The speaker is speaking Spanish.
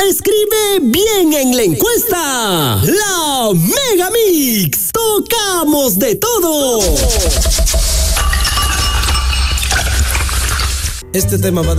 Escribe bien en la encuesta. La Mega Mix. Tocamos de todo. Este tema va